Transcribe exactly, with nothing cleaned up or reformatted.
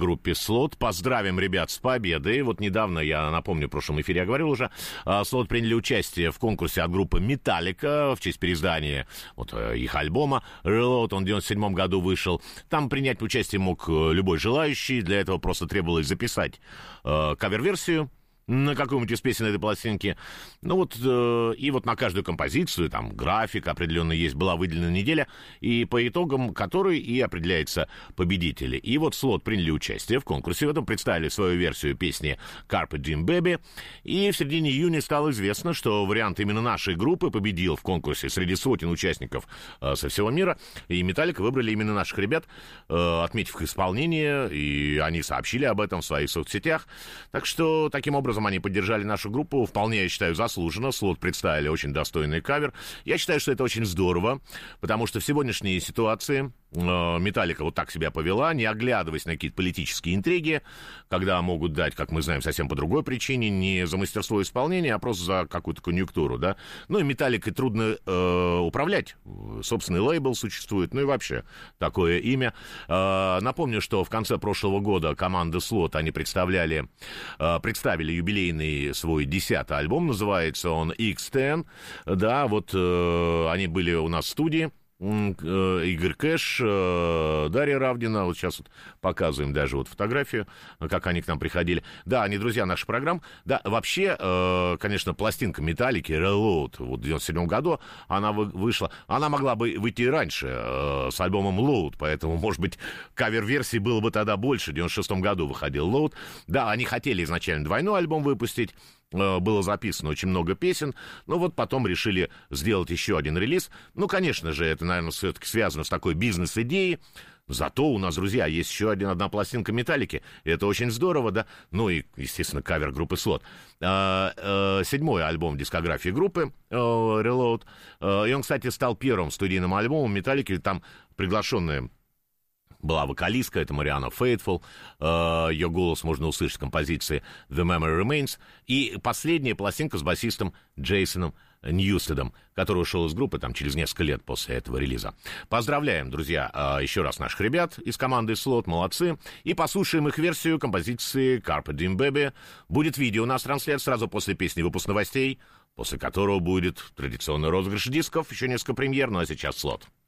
группе «Слот». Поздравим ребят с победой. Вот недавно, я напомню, в прошлом эфире я говорил уже, «Слот» приняли участие в конкурсе от группы «Металлика» в честь переиздания вот, их альбома «Reload». Он в девяносто седьмом году вышел. Там принять участие мог любой желающий. Для этого просто требовалось записать э, кавер-версию на какую-нибудь из песен этой пластинки. Ну вот, э, и вот на каждую композицию, там, график определенно есть, была выделена неделя, и по итогам которой и определяется победители. И вот «Слот» приняли участие в конкурсе, в этом представили свою версию песни «Carpe Diem Baby», и в середине июня стало известно, что вариант именно нашей группы победил в конкурсе среди сотен участников э, со всего мира, и «Металлика» выбрали именно наших ребят, э, отметив их исполнение, и они сообщили об этом в своих соцсетях. Так что, таким образом, они поддержали нашу группу, вполне, я считаю, заслуженно. «Слот» представили очень достойный кавер. Я считаю, что это очень здорово, потому что в сегодняшней ситуации э, «Металлика» вот так себя повела, не оглядываясь на какие-то политические интриги, когда могут дать, как мы знаем, совсем по другой причине, не за мастерство исполнения, а просто за какую-то конъюнктуру, да. Ну и «Металликой» трудно э, управлять. Собственный лейбл существует, ну и вообще такое имя. Э, напомню, что в конце прошлого года команда «Слот», они представляли, э, представили юбилейный свой десятый альбом, называется он икс десять, да, вот э, они были у нас в студии, э, Игорь Кэш, э, Дарья Равдина, вот сейчас вот показываем даже вот фотографию, как они к нам приходили, да, они друзья наших программ, да, вообще, э, конечно, пластинка «Металлики» «Reload» вот в девяносто седьмом году, она вышла, она могла бы выйти и раньше э, с альбомом «Load», поэтому, может быть, кавер-версий было бы тогда больше, в девяносто шестом году выходил «Load», да, они хотели изначально двойной альбом выпустить, было записано очень много песен, но вот потом решили сделать еще один релиз. Ну, конечно же, это, наверное, все-таки связано с такой бизнес-идеей. Зато у нас, друзья, есть еще один, одна пластинка «Металлики». Это очень здорово, да? Ну и, естественно, кавер группы «Слот». Седьмой альбом дискографии группы «Reload». И он, кстати, стал первым студийным альбомом «Металлики». Там приглашенные... была вокалистка, это Мариана Фейтфул, ее голос можно услышать в композиции «The Memory Remains», и последняя пластинка с басистом Джейсоном Ньюстедом, который ушел из группы там через несколько лет после этого релиза. Поздравляем, друзья, еще раз наших ребят из команды «Слот», молодцы, и послушаем их версию композиции «Carpe Diem Baby». Будет видео у нас трансляция сразу после песни «Выпуск новостей», после которого будет традиционный розыгрыш дисков, еще несколько премьер, ну а сейчас «Слот».